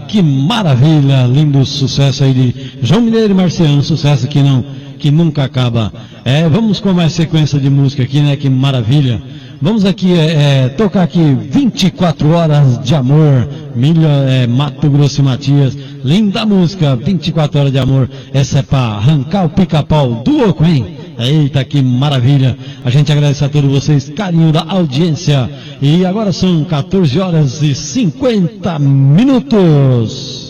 que maravilha, lindo sucesso aí de João Mineiro e Marciano, sucesso que nunca acaba. Vamos com mais sequência de música aqui, né? Que maravilha. Vamos aqui tocar aqui 24 horas de amor, Mato Grosso e Matias, linda música, 24 horas de amor. Essa é para arrancar o pica-pau do oco, hein? Eita, que maravilha. A gente agradece a todos vocês, carinho da audiência. E agora são 14 horas e 50 minutos.